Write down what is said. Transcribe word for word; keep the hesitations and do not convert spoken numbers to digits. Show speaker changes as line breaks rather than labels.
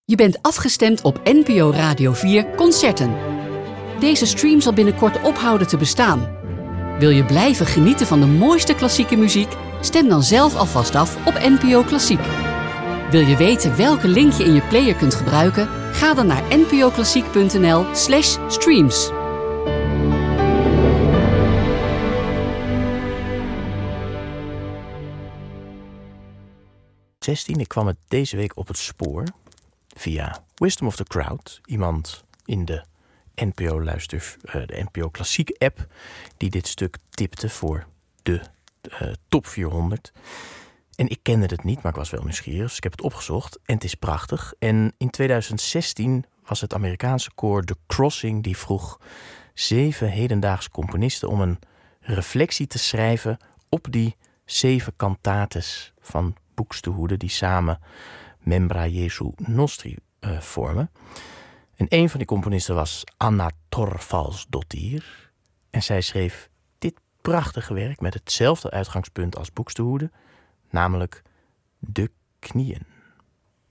Je bent afgestemd op N P O Radio vier Concerten. Deze stream zal binnenkort ophouden te bestaan. Wil je blijven genieten van de mooiste klassieke muziek? Stem dan zelf alvast af op N P O Klassiek. Wil je weten welke link je in je player kunt gebruiken? Ga dan naar npoklassiek.nl slash streams.
zestien, ik kwam het deze week op het spoor via Wisdom of the Crowd. Iemand in de N P O-luister, uh, de N P O Klassiek app die dit stuk tipte voor de uh, top vierhonderd. En ik kende het niet, maar ik was wel nieuwsgierig, dus ik heb het opgezocht. En het is prachtig. En in tweeduizend zestien was het Amerikaanse koor The Crossing die vroeg zeven hedendaagse componisten om een reflectie te schrijven op die zeven cantates van Buxtehude die samen Membra Jesu Nostri uh, vormen. En een van die componisten was Anna Thorvaldsdottir. En zij schreef dit prachtige werk met hetzelfde uitgangspunt als Buxtehude, namelijk de knieën.